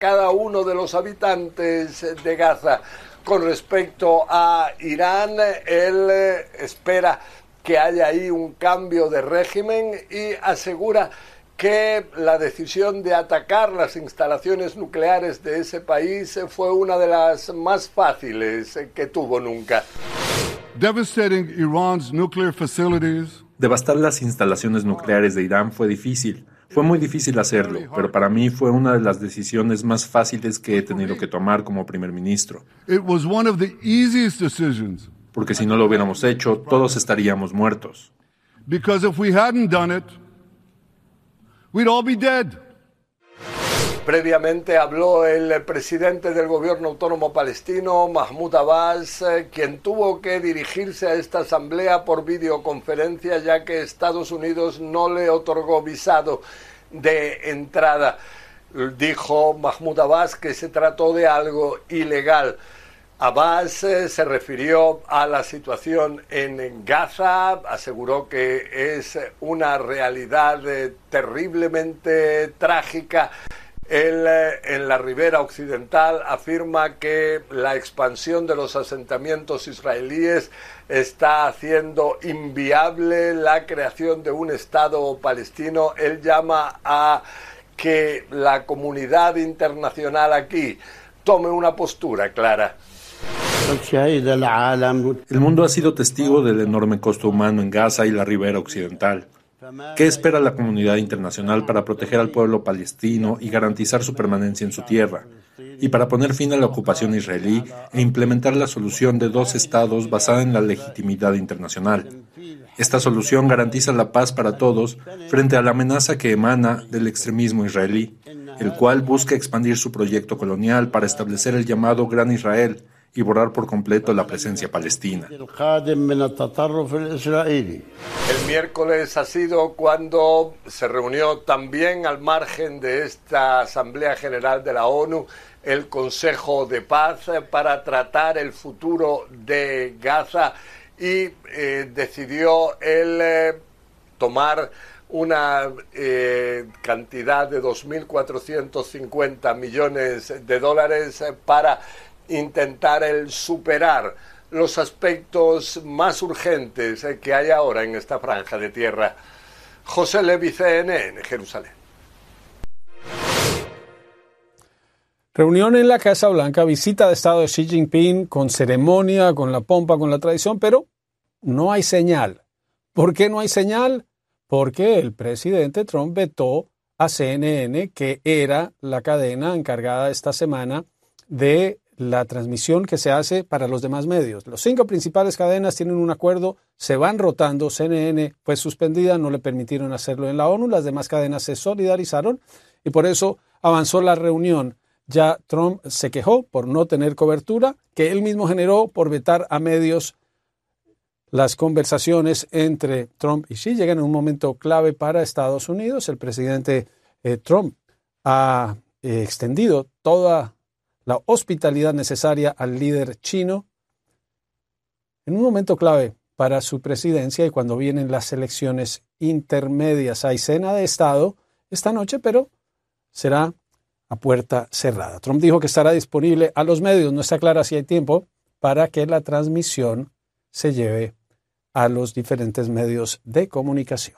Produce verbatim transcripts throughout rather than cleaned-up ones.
cada uno de los habitantes de Gaza. Con respecto a Irán, él espera que haya ahí un cambio de régimen y asegura que la decisión de atacar las instalaciones nucleares de ese país fue una de las más fáciles que tuvo nunca. Devastating Iran's nuclear facilities. Devastar las instalaciones nucleares de Irán fue difícil. Fue muy difícil hacerlo, pero para mí fue una de las decisiones más fáciles que he tenido que tomar como primer ministro. It was one of the easiest decisions. Porque si no lo hubiéramos hecho, todos estaríamos muertos. Because if we hadn't done it, we'd all be dead. Previamente habló el presidente del gobierno autónomo palestino, Mahmoud Abbas, quien tuvo que dirigirse a esta asamblea por videoconferencia ya que Estados Unidos no le otorgó visado de entrada. Dijo Mahmoud Abbas que se trató de algo ilegal. Abbas eh, se refirió a la situación en Gaza, aseguró que es una realidad eh, terriblemente trágica. Él, eh, en la ribera occidental, afirma que la expansión de los asentamientos israelíes está haciendo inviable la creación de un Estado palestino. Él llama a que la comunidad internacional aquí tome una postura clara. El mundo ha sido testigo del enorme costo humano en Gaza y la ribera occidental. ¿Qué espera la comunidad internacional para proteger al pueblo palestino y garantizar su permanencia en su tierra? Y para poner fin a la ocupación israelí e implementar la solución de dos estados basada en la legitimidad internacional. Esta solución garantiza la paz para todos frente a la amenaza que emana del extremismo israelí, el cual busca expandir su proyecto colonial para establecer el llamado Gran Israel y borrar por completo la presencia palestina. El miércoles ha sido cuando se reunió también al margen de esta Asamblea General de la ONU el Consejo de Paz para tratar el futuro de Gaza y eh, decidió el eh, tomar una eh, cantidad de dos mil cuatrocientos cincuenta millones de dólares para intentar el superar los aspectos más urgentes que hay ahora en esta franja de tierra. José Levi, C N N, Jerusalén. Reunión en la Casa Blanca, visita de Estado de Xi Jinping con ceremonia, con la pompa, con la tradición, pero no hay señal. ¿Por qué no hay señal? Porque el presidente Trump vetó a C N N, que era la cadena encargada esta semana de la transmisión que se hace para los demás medios. Los cinco principales cadenas tienen un acuerdo, se van rotando. C N N fue suspendida, no le permitieron hacerlo en la ONU, las demás cadenas se solidarizaron y por eso avanzó la reunión. Ya Trump se quejó por no tener cobertura, que él mismo generó por vetar a medios. Las conversaciones entre Trump y Xi llegan en un momento clave para Estados Unidos. El presidente eh, Trump ha eh, extendido toda la hospitalidad necesaria al líder chino en un momento clave para su presidencia y cuando vienen las elecciones intermedias. Hay cena de Estado esta noche, pero será a puerta cerrada. Trump dijo que estará disponible a los medios, no está claro si hay tiempo para que la transmisión se lleve a los diferentes medios de comunicación.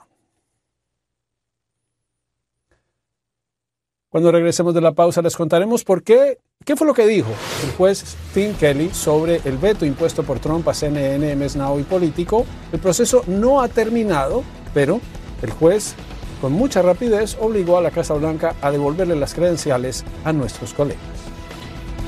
Cuando regresemos de la pausa les contaremos por qué, qué fue lo que dijo el juez Tim Kelly sobre el veto impuesto por Trump a C N N, M S Now y Político. El proceso no ha terminado, pero el juez con mucha rapidez obligó a la Casa Blanca a devolverle las credenciales a nuestros colegas.